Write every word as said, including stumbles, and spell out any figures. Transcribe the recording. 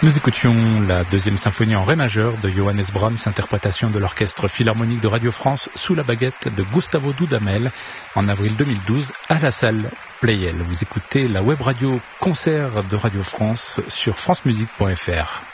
Nous écoutions la deuxième symphonie en ré majeur de Johannes Brahms, interprétation de l'Orchestre Philharmonique de Radio France sous la baguette de Gustavo Dudamel en avril deux mille douze à la salle Pleyel. Vous écoutez la web radio concert de Radio France sur francemusique point f r.